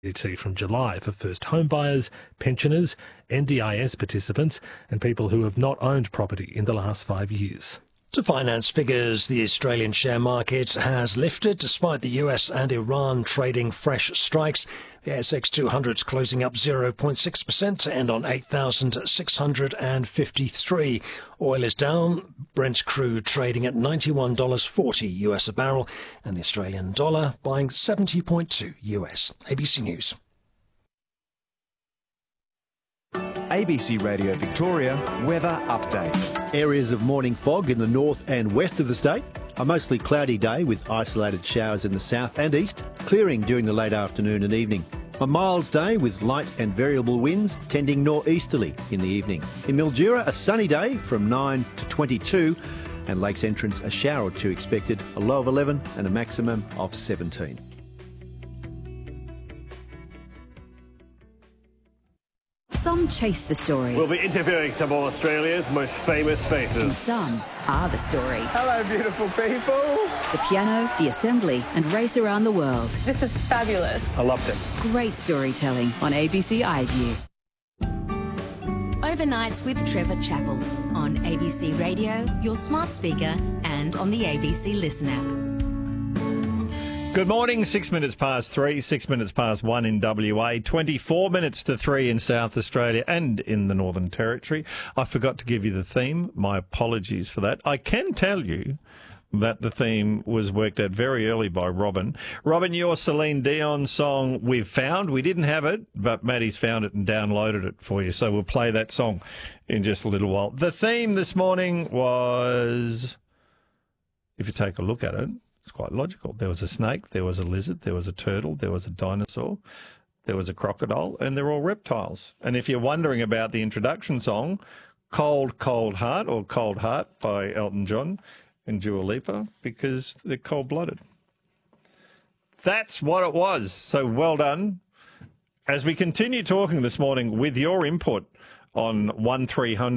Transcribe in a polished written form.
from July for first home buyers, pensioners, NDIS participants and people who have not owned property in the last 5 years. To finance figures, the Australian share market has lifted despite the US and Iran trading fresh strikes. The ASX 200 is closing up 0.6% to end on 8,653. Oil is down. Brent crude trading at $91.40 US a barrel, and the Australian dollar buying 70.2 US. ABC News. ABC Radio Victoria weather update. Areas of morning fog in the north and west of the state. A mostly cloudy day with isolated showers in the south and east, clearing during the late afternoon and evening. A mild day with light and variable winds tending northeasterly in the evening. In Mildura, a sunny day from 9 to 22, and Lakes Entrance, a shower or two expected, a low of 11 and a maximum of 17. Some chase the story. We'll be interviewing some of Australia's most famous faces. And some are the story. Hello, beautiful people. The piano, the assembly, and race around the world. This is fabulous. I loved it. Great storytelling on ABC iView. Overnights with Trevor Chappell on ABC Radio, your smart speaker, and on the ABC Listen app. Good morning, 6 minutes past 3, 6 minutes past 1 in WA, 24 minutes to 3 in South Australia and in the Northern Territory. I forgot to give you the theme. My apologies for that. I can tell you that the theme was worked out very early by Robin. Robin, your Celine Dion song we've found. We didn't have it, but Maddie's found it and downloaded it for you. So we'll play that song in just a little while. The theme this morning was, if you take a look at it, it's quite logical. There was a snake, there was a lizard, there was a turtle, there was a dinosaur, there was a crocodile, and they're all reptiles. And if you're wondering about the introduction song, Cold, Cold Heart, or Cold Heart by Elton John and Dua Lipa, because they're cold-blooded. That's what it was. So well done. As we continue talking this morning with your input on 1300